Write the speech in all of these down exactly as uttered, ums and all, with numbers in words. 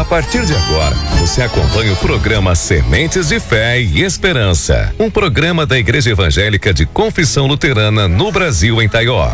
partir de agora, você acompanha o programa Sementes de Fé e Esperança, um programa da Igreja Evangélica de Confissão Luterana no Brasil, em Taió.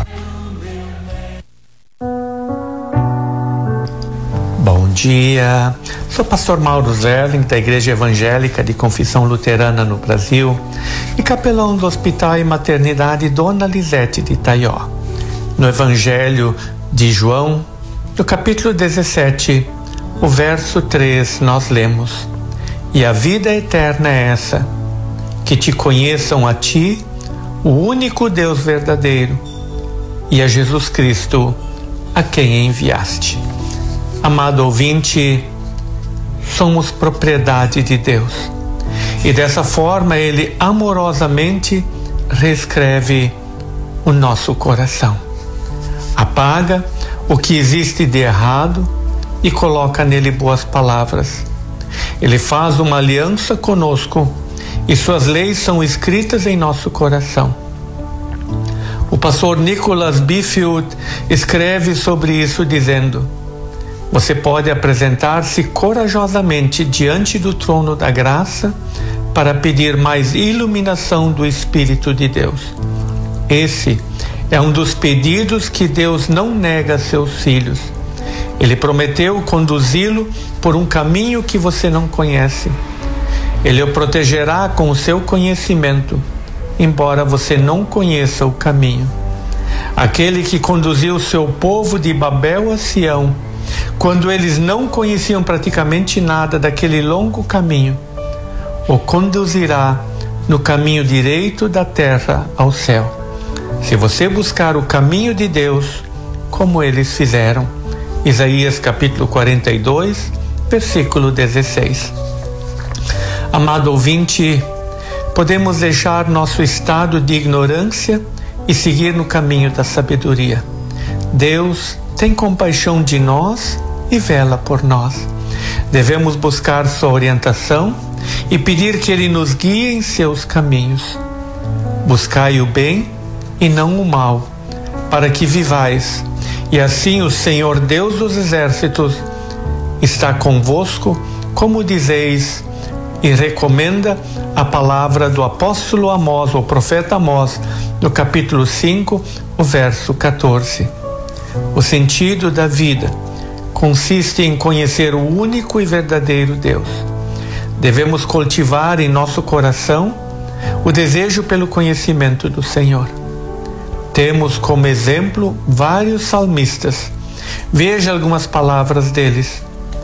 Bom dia, sou pastor Mauro Zerling, da Igreja Evangélica de Confissão Luterana no Brasil e capelão do Hospital e Maternidade Dona Lisete de Taió. No Evangelho de João, no capítulo dezessete, o verso três, nós lemos: E a vida eterna é essa, que te conheçam a ti, o único Deus verdadeiro, e a Jesus Cristo, a quem enviaste. Amado ouvinte, somos propriedade de Deus, e dessa forma Ele amorosamente reescreve o nosso coração, apaga o que existe de errado e coloca nele boas palavras. Ele faz uma aliança conosco e suas leis são escritas em nosso coração. O pastor Nicholas Bifield escreve sobre isso dizendo: você pode apresentar-se corajosamente diante do trono da graça para pedir mais iluminação do Espírito de Deus. Esse é um dos pedidos que Deus não nega a seus filhos. Ele prometeu conduzi-lo por um caminho que você não conhece. Ele o protegerá com o seu conhecimento, embora você não conheça o caminho. Aquele que conduziu o seu povo de Babel a Sião, quando eles não conheciam praticamente nada daquele longo caminho, o conduzirá no caminho direito da terra ao céu, se você buscar o caminho de Deus, como eles fizeram. Isaías capítulo quarenta e dois, versículo dezesseis. Amado ouvinte, podemos deixar nosso estado de ignorância e seguir no caminho da sabedoria. Deus tem compaixão de nós e vela por nós. Devemos buscar sua orientação e pedir que Ele nos guie em seus caminhos. Buscai o bem e não o mal, para que vivais, e assim o Senhor Deus dos exércitos está convosco, como dizeis, e recomenda a palavra do apóstolo Amós, o profeta Amós, no capítulo cinco, o verso quatorze. O sentido da vida consiste em conhecer o único e verdadeiro Deus. Devemos cultivar em nosso coração o desejo pelo conhecimento do Senhor. Temos como exemplo vários salmistas. Veja algumas palavras deles.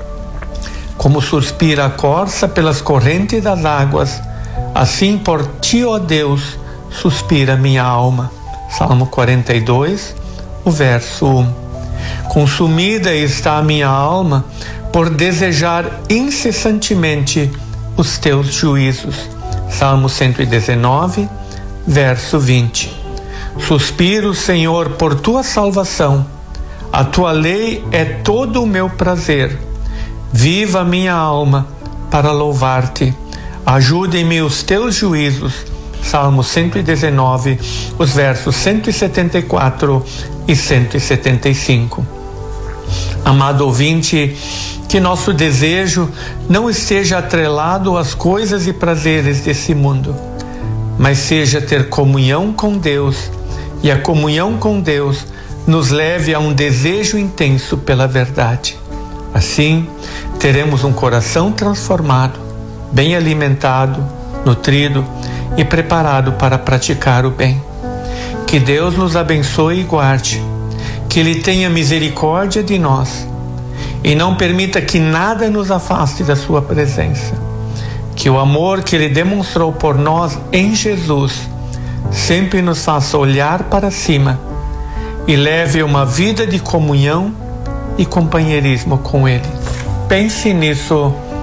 Como suspira a corça pelas correntes das águas, assim por ti, ó Deus, suspira minha alma. Salmo quarenta e dois, o verso um. Consumida está a minha alma por desejar incessantemente os teus juízos. Salmo cento e dezenove, verso vinte. Suspiro, Senhor, por tua salvação. A tua lei é todo o meu prazer. Viva a minha alma para louvar-te. Ajude-me os teus juízos. Salmo cento e dezenove, os versos cento e setenta e quatro e cento e setenta e cinco. Amado ouvinte, que nosso desejo não esteja atrelado às coisas e prazeres desse mundo, mas seja ter comunhão com Deus, e a comunhão com Deus nos leve a um desejo intenso pela verdade. Assim, teremos um coração transformado, bem alimentado, nutrido e preparado para praticar o bem. Que Deus nos abençoe e guarde, que Ele tenha misericórdia de nós e não permita que nada nos afaste da sua presença. Que o amor que Ele demonstrou por nós em Jesus sempre nos faça olhar para cima e leve uma vida de comunhão e companheirismo com Ele. Pense nisso